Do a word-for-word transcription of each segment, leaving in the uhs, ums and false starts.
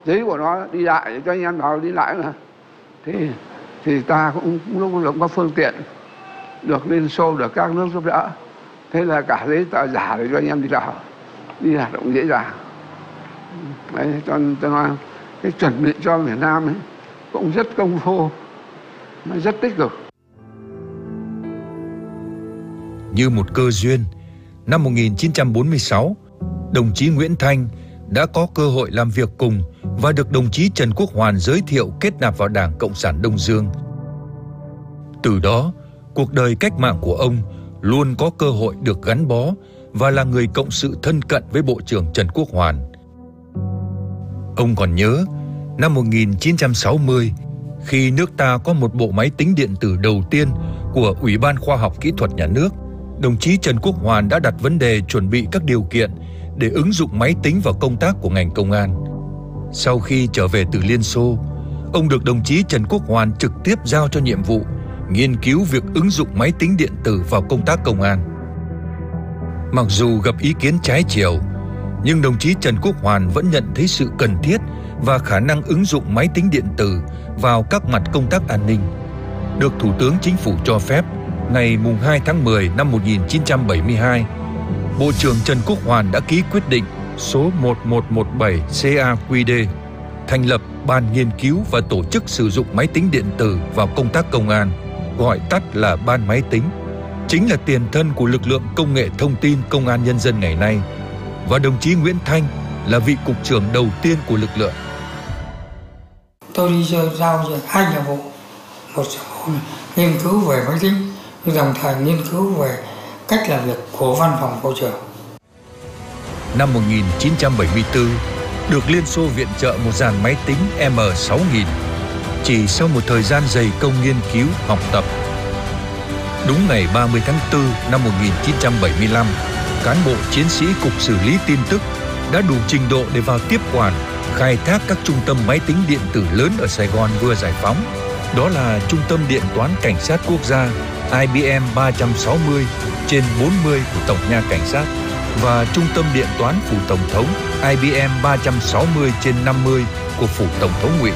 Giấy của nó đi lại cho anh em vào đi lại mà. Thì thì ta cũng lúc cũng có phương tiện được Liên Xô, được các nước giúp đỡ. Thế là cả giấy tờ giả để cho anh em đi vào, đi hoạt động dễ dàng. Đấy, cho tôi nói cái chuẩn bị cho Việt Nam ấy cũng rất công phu, nó rất tích cực. Như một cơ duyên, năm một nghìn chín trăm bốn mươi sáu, đồng chí Nguyễn Thanh đã có cơ hội làm việc cùng và được đồng chí Trần Quốc Hoàn giới thiệu kết nạp vào Đảng Cộng sản Đông Dương. Từ đó, cuộc đời cách mạng của ông luôn có cơ hội được gắn bó và là người cộng sự thân cận với Bộ trưởng Trần Quốc Hoàn. Ông còn nhớ, năm một nghìn chín trăm sáu mươi, khi nước ta có một bộ máy tính điện tử đầu tiên của Ủy ban Khoa học Kỹ thuật Nhà nước, đồng chí Trần Quốc Hoàn đã đặt vấn đề chuẩn bị các điều kiện để ứng dụng máy tính vào công tác của ngành công an. Sau khi trở về từ Liên Xô, ông được đồng chí Trần Quốc Hoàn trực tiếp giao cho nhiệm vụ nghiên cứu việc ứng dụng máy tính điện tử vào công tác công an. Mặc dù gặp ý kiến trái chiều, nhưng đồng chí Trần Quốc Hoàn vẫn nhận thấy sự cần thiết và khả năng ứng dụng máy tính điện tử vào các mặt công tác an ninh. Được Thủ tướng Chính phủ cho phép, ngày hai tháng mười năm một nghìn chín trăm bảy mươi hai, Bộ trưởng Trần Quốc Hoàn đã ký quyết định số một một một bảy C A Q D thành lập Ban Nghiên cứu và Tổ chức sử dụng máy tính điện tử vào công tác công an, gọi tắt là Ban Máy tính, chính là tiền thân của lực lượng công nghệ thông tin Công an Nhân dân ngày nay, và đồng chí Nguyễn Thanh là vị cục trưởng đầu tiên của lực lượng. Tôi đi giao hai nhiệm vụ, một nghiên cứu về máy tính, đồng thời nghiên cứu về cách làm việc của văn phòng bộ trưởng. Năm một nghìn chín trăm bảy mươi tư, được Liên Xô viện trợ một dàn máy tính M sáu nghìn. Chỉ sau một thời gian dày công nghiên cứu, học tập, đúng ngày ba mươi tháng tư năm một nghìn chín trăm bảy mươi lăm, cán bộ chiến sĩ Cục Xử lý tin tức đã đủ trình độ để vào tiếp quản, khai thác các trung tâm máy tính điện tử lớn ở Sài Gòn vừa giải phóng. Đó là Trung tâm Điện toán Cảnh sát Quốc gia I B M ba trăm sáu mươi trên bốn mươi của Tổng nha Cảnh sát và Trung tâm Điện toán Phủ Tổng thống I B M ba trăm sáu mươi trên năm mươi của Phủ Tổng thống Ngụy.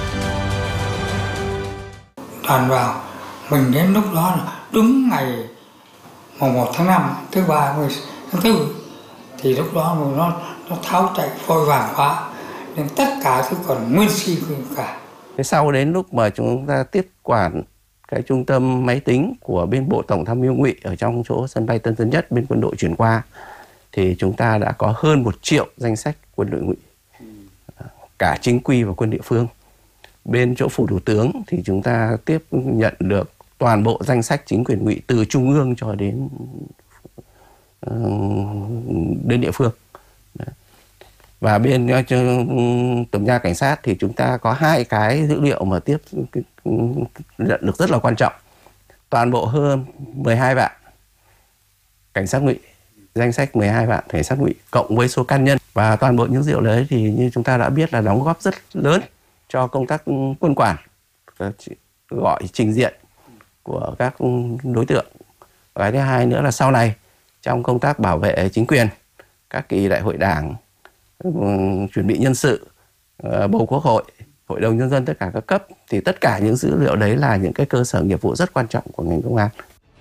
Đoàn vào, mình đến lúc đó là đúng ngày mùng một tháng năm, thứ ba mươi tháng tư, thì lúc đó nó, nó tháo chạy vội vàng quá, nên tất cả thứ còn nguyên si cả. Thế sau đến lúc mà chúng ta tiếp quản cái trung tâm máy tính của bên Bộ Tổng tham mưu Ngụy ở trong chỗ sân bay Tân Sơn Nhất bên quân đội chuyển qua, thì chúng ta đã có hơn một triệu danh sách quân đội Ngụy, cả chính quy và quân địa phương. Bên chỗ phủ thủ tướng thì chúng ta tiếp nhận được toàn bộ danh sách chính quyền Ngụy từ trung ương cho đến uh, đến địa phương. Và bên uh, Tổng nha Cảnh sát thì chúng ta có hai cái dữ liệu mà tiếp nhận được rất là quan trọng. Toàn bộ hơn mười hai vạn cảnh sát Ngụy, danh sách mười hai vạn cảnh sát Ngụy cộng với số can nhân, và toàn bộ những dữ liệu đấy thì như chúng ta đã biết là đóng góp rất lớn cho công tác quân quản, gọi trình diện của các đối tượng. Cái thứ hai nữa là sau này trong công tác bảo vệ chính quyền, các kỳ đại hội đảng, chuẩn bị nhân sự, bầu Quốc hội, Hội đồng Nhân dân tất cả các cấp, thì tất cả những dữ liệu đấy là những cái cơ sở nghiệp vụ rất quan trọng của ngành công an.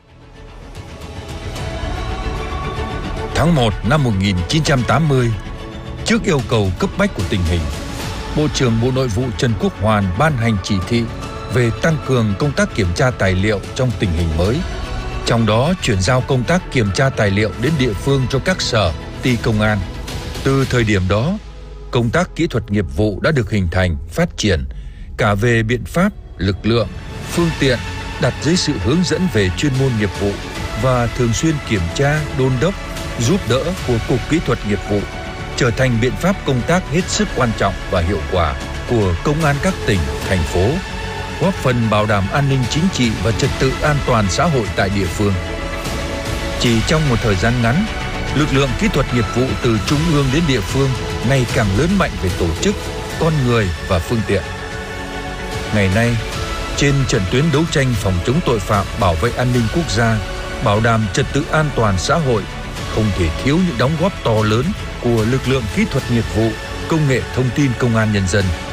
Tháng một năm một nghìn chín trăm tám mươi, trước yêu cầu cấp bách của tình hình, Bộ trưởng Bộ Nội vụ Trần Quốc Hoàn ban hành chỉ thị về tăng cường công tác kiểm tra tài liệu trong tình hình mới. Trong đó chuyển giao công tác kiểm tra tài liệu đến địa phương cho các sở, ty công an. Từ thời điểm đó, công tác kỹ thuật nghiệp vụ đã được hình thành, phát triển, cả về biện pháp, lực lượng, phương tiện, đặt dưới sự hướng dẫn về chuyên môn nghiệp vụ và thường xuyên kiểm tra, đôn đốc, giúp đỡ của Cục Kỹ thuật Nghiệp vụ, trở thành biện pháp công tác hết sức quan trọng và hiệu quả của công an các tỉnh, thành phố, góp phần bảo đảm an ninh chính trị và trật tự an toàn xã hội tại địa phương. Chỉ trong một thời gian ngắn, lực lượng kỹ thuật nghiệp vụ từ trung ương đến địa phương ngày càng lớn mạnh về tổ chức, con người và phương tiện. Ngày nay, trên trận tuyến đấu tranh phòng chống tội phạm, bảo vệ an ninh quốc gia, bảo đảm trật tự an toàn xã hội, không thể thiếu những đóng góp to lớn của lực lượng kỹ thuật nghiệp vụ, công nghệ thông tin Công an Nhân dân.